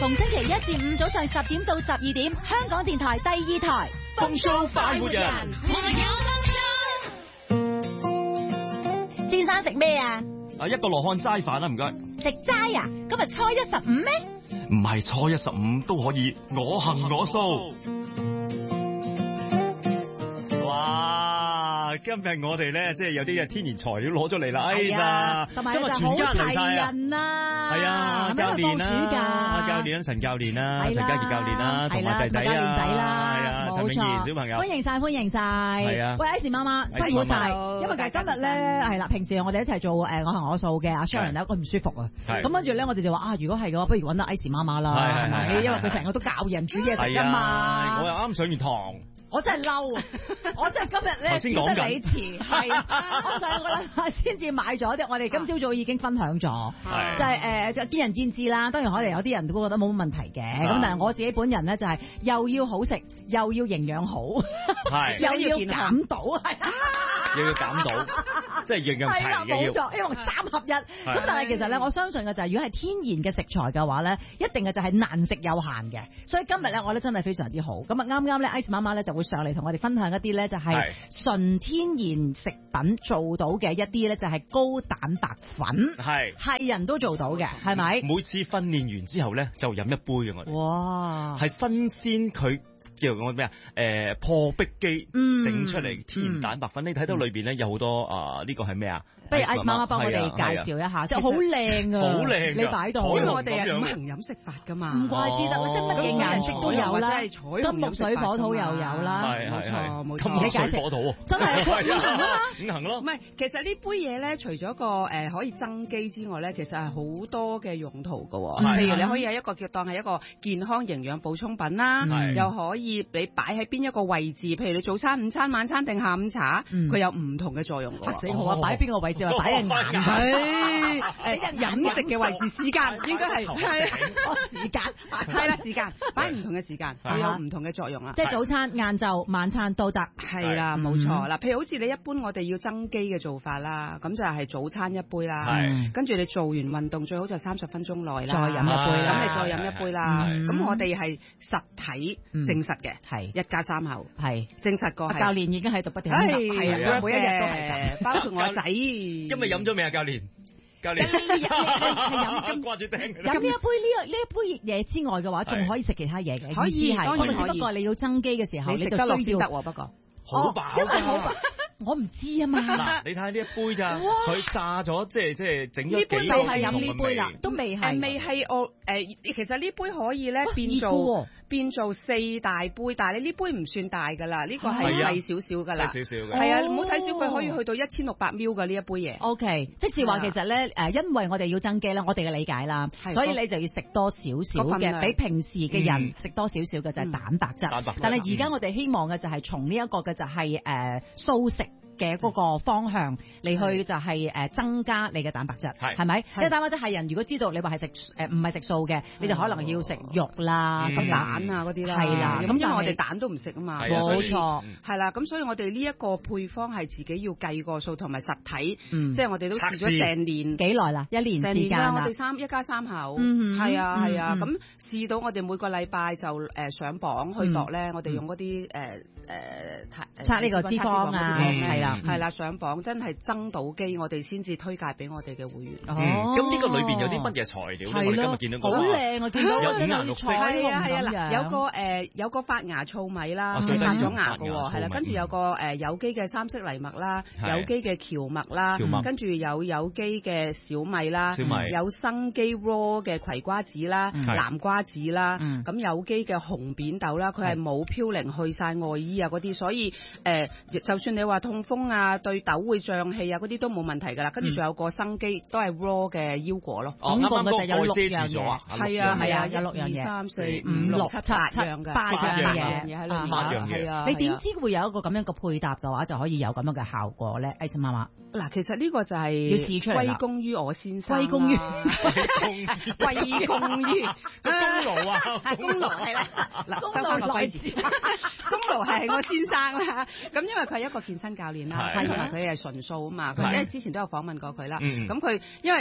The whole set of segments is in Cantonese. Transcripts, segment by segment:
逢星期1至5早上10點到12點，香港電台第2台風騷快活人。 先生食咩啊？ 一個羅漢齋飯啦，唔該。 食齋啊？今日初1 15咩？ 唔係初1 15都可以，我行我素。哇！今日我哋咧，即係有啲天然材料攞咗嚟啦，哎呀！今日全家嚟晒啊！係啊，教練啦，教練陳教練啦，陳家傑教練啦，同埋仔仔啦，係啊，陳永賢小朋友， 歡迎晒，歡迎晒。係啊，喂，Ice 媽媽辛苦晒，因為今日咧係啦，平時我哋一齊做我行我素嘅阿 Sharon 咧，佢唔舒服啊，咁跟住咧我哋就話如果係嘅話，不如揾到 Ice 媽媽啦，係咪？因為佢成日都教人煮嘢食㗎嘛。 我又啱上完堂。 我真係嬲啊！我真係今日咧叫得你遲，係我上個禮拜先至買咗啲，我哋今朝早已經分享咗，就係就見仁見智啦。當然可能有啲人都覺得冇乜問題嘅，咁但係我自己本人咧就係又要好食，又要營養好，又要減到，係又要減到，即係樣樣齊嘅要。冇錯， 因為3合1。咁但係其實咧，我相信嘅就係如果係天然嘅食材嘅話咧，一定嘅就係難食有限嘅。所以今日咧，我覺得真係非常之好。咁啊啱啱咧 Ice 媽媽咧就會上嚟同我哋分享一啲咧就係純天然食品做到嘅一啲咧就係高蛋白粉，係人都做到嘅，係咪？ 每次訓練完之後咧就飲一杯嘅我哋。 哇！ 係新鮮佢。叫做咩啊？破壁機整出嚟天然蛋白粉，你睇到裏邊咧有好多呢個係咩啊？ 不如 Ice 媽媽幫我哋介紹一下，就好靚啊！ 好靚， 你擺到， 因為我哋係五行飲食法㗎嘛， 唔怪之得，即係乜嘢顏色都有啦，金木水火土又有啦， 冇錯冇錯。 你解釋真係五行咯。 唔係，其實呢杯嘢咧，除咗個可以增肌之外咧，其實係好多嘅用途㗎。譬如你可以係一個叫當係一個健康營養補充品啦，又可以你擺喺邊一個位置，譬如你早餐、午餐、晚餐定下午茶，佢有唔同嘅作用㗎。 死我啊！擺邊個位置？話擺喺眼佢， 飲食嘅位置、時間應該係時間， 係啦時間，擺唔同嘅時間，會有唔同嘅作用啦。 即係早餐、晏晝、晚餐都得。 係啦，冇錯啦。譬如好似你一般我哋要增肌嘅做法啦，咁就係早餐一杯啦，跟住你做完運動最好就30分鐘內啦， 再飲一杯， 咁你再飲一杯啦。咁我哋係實體證實嘅，係1家3口，係證實過。 教練已經喺度不斷係每一日都係， 包括我仔。 今日飲咗未啊，教練？教練掛住釘。 飲呢一杯嘢之外嘅話，仲可以食其他嘢嘅。 可以，當然可以。 不過你要增肌嘅時候， 你食得落先得喎。不過好飽㗎。 我唔知啊嘛。 嗱，你睇下呢一杯咋？佢炸咗，即係整咗幾個呢杯未係飲呢杯啦，都未係。 未係我其實呢杯可以咧變做4大杯，但係你呢杯唔算大㗎啦，呢個係細少少㗎啦。 細少少嘅。 係啊，唔好睇小佢可以去到1600 ml 嘅呢一杯嘢。 OK，即是話其實咧因為我哋要增肌啦，我哋嘅理解啦，所以你就要食多少少嘅，比平時嘅人食多少少嘅就係蛋白質。但係而家我哋希望嘅就係從呢一個嘅就係素食嘅嗰個方向嚟去就係增加你嘅蛋白質，係咪？即係蛋白質係人如果知道你話係食唔係食素嘅，你就可能要食肉啦、 咁蛋啊嗰啲啦， 係啦。 咁因為我哋蛋都唔食啊嘛， 冇錯， 係啦。咁所以我哋呢一個配方係自己要計個數同埋實體，即係我哋都試咗成年幾耐啦？1年時間啦。 我哋1家3口，係啊係啊。咁試到我哋每個禮拜就上磅去度咧，我哋用嗰啲測呢個脂肪啊， 係啦，上磅真係增到肌，我哋先至推介俾我哋嘅會員。 咁呢個裏邊有啲乜嘢材料咧？我哋今日見到好靚啊！見到有5顏6色， 係啊嗱，有個發芽糙米啦，發咗芽嘅喎，係啦，跟住有個有機嘅三色藜麥啦，有機嘅蕎麥啦，跟住有機嘅小米啦，有生機 raw 嘅葵瓜子啦、南瓜子啦，咁有機嘅紅扁豆啦，佢係冇嘌呤去晒外衣啊嗰啲，所以就算你話痛風啊，對豆會脹氣啊，嗰啲都冇問題㗎啦。跟住仲有個生機，都係 raw 嘅腰果咯。 總共嘅就有6樣嘢。 係啊，有6樣嘢。2、3、4、5、6、7、8樣嘅 8樣嘢喺裏面。 8樣嘢。 你點知會有一個咁樣嘅配搭嘅話，就可以有咁樣嘅效果咧？Ice 媽媽。 嗱，其實呢個就係要試出嚟啦。 歸功於我先生。 歸功於個功勞啊！功勞係啦。嗱，收翻個歸字。功勞係我先生啦。咁因為佢係一個健身教練啦，同埋佢係純素啊嘛。佢因為之前都有訪問過佢啦。咁佢因為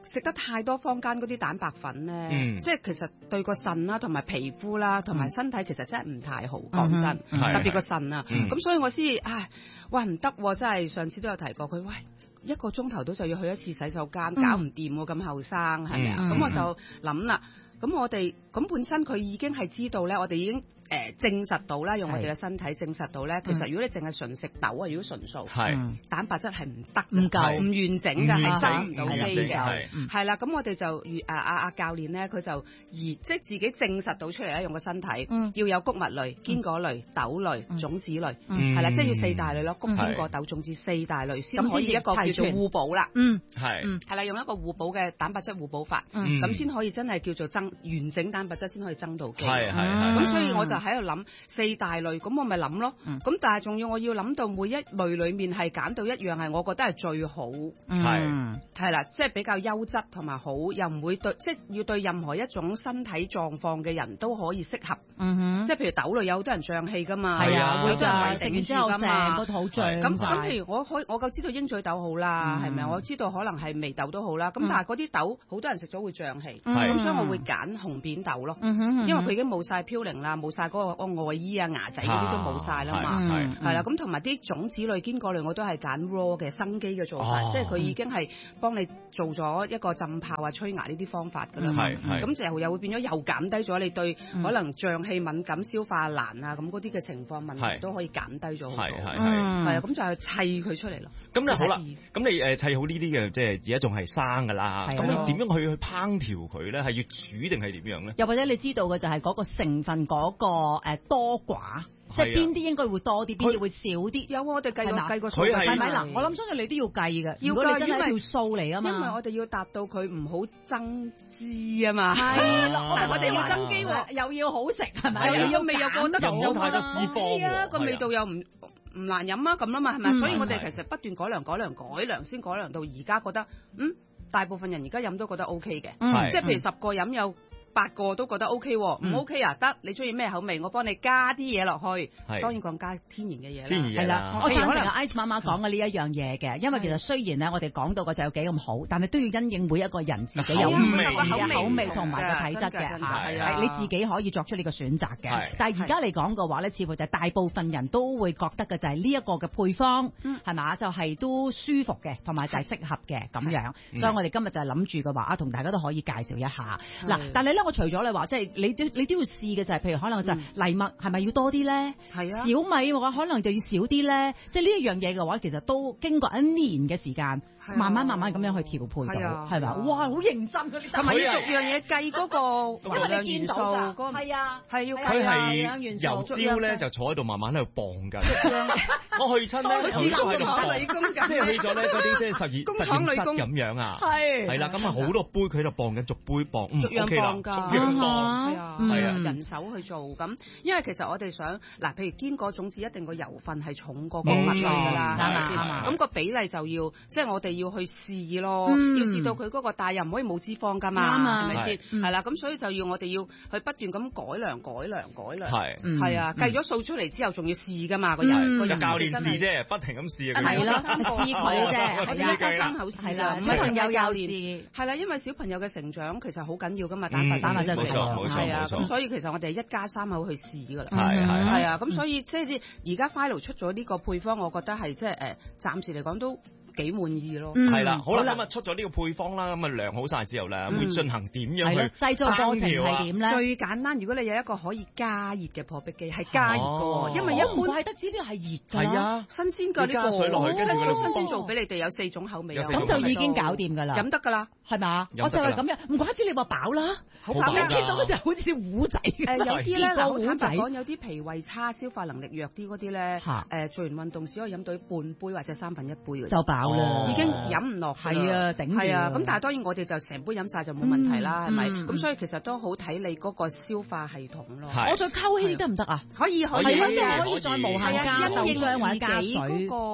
食得太多坊間嗰啲蛋白粉咧，即係其實對個腎啦、同埋皮膚啦、同埋身體其實真係唔太好，講真，特別個腎啊。咁所以我先哇唔得喎！真係上次都有提過佢，喂1個鐘頭都就要去一次洗手間，搞唔掂喎，咁後生係咪啊？咁我就諗啦，咁我哋咁本身佢已經係知道咧，我哋已經證實到啦，用我哋嘅身體證實到咧，其實如果你淨係純食豆啊，如果純素，蛋白質係唔得，唔夠，唔完整嘅，係走唔到機嘅，係啦。咁我哋就阿教練咧，佢就即係自己證實到出嚟咧，用個身體要有穀物類、堅果類、豆類、種子類，係啦，即係要4大類咯，穀、堅果、豆、種子4大類先可以一個叫做互補啦。係啦，用一個互補嘅蛋白質互補法，咁先可以真係叫做完整蛋白質先可以增到肌。咁所以我就喺度諗4大類，咁我咪諗咯。咁但係仲要我要諗到每一類裡面係揀到一樣係我覺得係最好，係啦，即係比較優質同埋好，又唔會對，即係要對任何一種身體狀況嘅人都可以適合。即係譬如豆類有好多人脹氣㗎嘛，係啊，會㗎，食完之後成個肚脹。咁譬如我夠知道鷹嘴豆好啦，係咪？我知道可能係眉豆都好啦。咁但係嗰啲豆好多人食咗會脹氣，咁所以我會揀紅扁豆咯，因為佢已經冇晒嘌呤啦，冇晒嗰個外衣啊、牙仔嗰啲都冇晒啦嘛，係啦。咁同埋啲種子類、堅果類我都係揀 raw 嘅生機嘅做法，即係佢已經係幫你做咗一個浸泡啊、吹牙呢啲方法㗎啦。咁就又會變咗又減低咗你對可能脹氣敏感、消化難啊咁嗰啲嘅情況問題都可以減低咗好多。係啊，咁就係砌佢出嚟咯。咁就好啦。咁你砌好呢啲嘅，即係而家仲係生㗎啦。咁你點樣去烹調佢咧？係要煮定係點樣咧？ 又或者你知道嘅就係嗰個成分嗰個多寡，即係邊啲應該會多啲，邊啲會少啲。 有我哋計過數， 係咪嗱？我諗相信你都要計嘅。如果你真係條數嚟啊嘛， 因為我哋要達到佢唔好增脂啊嘛。 係咯，我哋要增肌喎，又要好食係咪？又要味又過得， 又唔好太多脂肪啊，個味道又唔難飲啊咁啦嘛，係咪？所以我哋其實不斷改良先改良到而家覺得大部分人而家飲都覺得 OK 嘅，即係譬如10個飲有8個都覺得 OK 喎，唔 OK 啊？得，你中意咩口味？我幫你加啲嘢落去，當然講加天然嘅嘢啦。 係啦，我贊成阿 Ice 媽媽講嘅呢一樣嘢嘅，因為其實雖然咧我哋講到嘅就有幾咁好，但係都要因應每一個人自己有唔同嘅口味同埋個體質嘅，係你自己可以作出呢個選擇嘅。但係而家嚟講嘅話咧，似乎就係大部分人都會覺得嘅就係呢一個嘅配方係嘛，就係都舒服嘅，同埋就係適合嘅咁樣。所以我哋今日就係諗住嘅話，同大家都可以介紹一下嗱。但係咧，我除咗你話即係你都要試嘅就係，譬如可能就係藜麥係咪要多啲咧？係啊，小米嘅話可能就要少啲咧。即係呢一樣嘢嘅話，其實都經過1年嘅時間，慢慢咁樣去調配到，係咪？哇，好認真嗰啲， 同埋要逐樣嘢計嗰個因為你見到㗎，係啊，係要計佢係由朝咧就坐喺度慢慢喺度磅㗎。我去親咧，佢都係咁磅，即係去咗咧嗰啲即係實驗室咁樣啊。係啦，咁啊好多杯佢喺度磅緊，逐杯磅，OK 啦，逐樣磅，係啊， 人手去做咁。因為其實我哋想嗱，譬如堅果種子一定個油分係重過穀物類㗎啦，係咪先？咁個比例就要即係我哋要去試咯，要試到佢嗰個大又唔可以冇脂肪㗎嘛，係咪先？係啦，咁所以就要我哋要去不斷咁改良，係啊，計咗數出嚟之後仲要試㗎嘛，個人就教練試啫，不停咁試啊， 係啦，試佢啫， 我哋一家3口試啦，唔係朋友教練係啦，因為小朋友嘅成長其實好緊要㗎嘛，蛋白質冇錯， 係啊，咁所以其實我哋一家3口去試㗎啦， 係啊，咁所以即係而家 Philo 出咗呢個配方，我覺得係即係暫時嚟講都幾滿意咯。 係啦，好啦，咁啊出咗呢個配方啦，咁啊量好晒之後咧，會進行點樣去製作過程係點咧？ 最簡單，如果你有一個可以加熱嘅破壁機，係加熱嘅喎，因為一般係得只係熱㗎， 係啊， 新鮮㗎呢個， 加水落去，跟住佢新鮮做俾你哋有4種口味， 咁就已經搞掂㗎啦， 飲得㗎啦， 係嘛？我就係咁樣，唔怪之你話飽啦，好飽啦，見到嗰時好似啲糊仔， 有啲咧好坦白講，有啲脾胃差、消化能力弱啲嗰啲咧，做完運動只可以飲到半杯或者1/3杯嘅， 就飽啦， 已經飲唔落， 係啊，頂住， 係啊，咁但係當然我哋就成杯飲晒就冇問題啦，係咪？咁所以其實都好睇你嗰個消化系統咯。 我再溝稀得唔得啊？ 可以， 即係可以再無限加豆漿或者加水。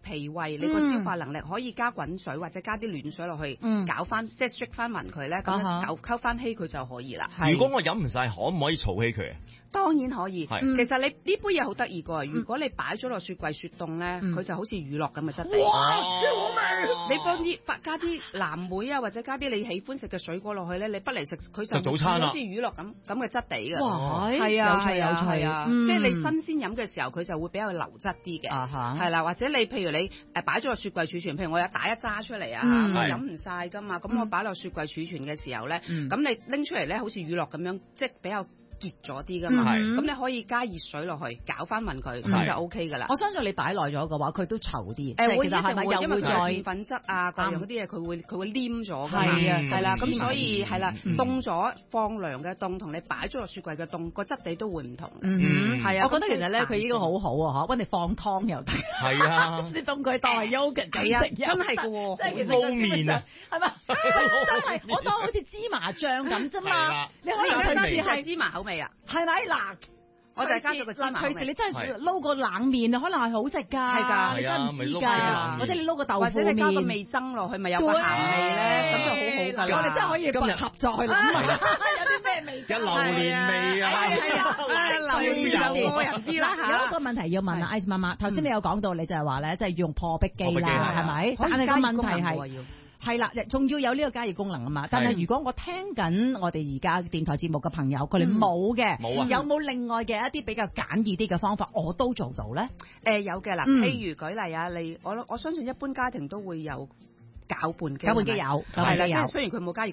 脾胃，你個消化能力可以加滾水或者加啲暖水落去，攪翻即係啜翻勻佢咧，咁樣溝翻稀佢就可以啦。 如果我飲唔晒，可唔可以儲起佢啊？ 當然可以。其實你呢杯嘢好得意㗎，如果你擺咗落雪櫃雪凍咧，佢就好似乳酪咁嘅質地。 哇！超好味！ 你幫啲加啲藍莓啊，或者加啲你喜歡食嘅水果落去咧，你不嚟食佢就早餐好似乳酪咁嘅質地嘅。 哇！ 係啊， 有趣啊！即係你新鮮飲嘅時候，佢就會比較流質啲嘅。係啦，或者你譬如你擺咗落雪櫃儲存，譬如我有打一揸出嚟啊，我飲唔晒㗎嘛，咁我擺落雪櫃儲存嘅時候咧，咁你拎出嚟咧，好似乳酪咁樣，即係比較結咗啲噶嘛，咁你可以加熱水落去攪翻勻佢，咁就 O K 噶啦。 我相信你擺耐咗嘅話，佢都稠啲。 會一定會，因為再澱粉質啊，各樣嗰啲嘢，佢會黏咗㗎嘛。係啦，咁所以係啦，凍咗放涼嘅凍同你擺咗落雪櫃嘅凍，個質地都會唔同。係啊， 我覺得其實咧，佢呢個好好啊，揾你放湯又得。 係啊， 雪凍佢當係 yogurt 係啊，真係㗎喎， 即係其實撈麵啊， 係咪？真係我當好似芝麻醬咁啫嘛。你可能今次係芝麻口味啊， 係咪嗱？ 我就係加咗個芝麻味。 隨時你真係撈個冷麵啊，可能係好食㗎。 係㗎， 你真唔知㗎。或者你撈個豆腐麵， 或者你加個味噌落去，咪有個鹹味咧，咁就好好㗎啦。 我哋真係可以今日合再諗有啲咩味？ 有榴蓮味啊！ 榴蓮就個人啲啦嚇。 有一個問題要問啊 ，Ice 媽媽，頭先你有講到你就係話咧，即係用破壁機啦，係咪？但係個問題係啦，仲要有呢個加熱功能啊嘛。但係如果我聽緊我哋而家電台節目嘅朋友，佢哋冇嘅，有冇另外嘅一啲比較簡易啲嘅方法，我都做到咧？ 有嘅嗱，譬如舉例啊，我相信一般家庭都會有攪拌機， 攪拌機有， 係啦，即係雖然佢冇加熱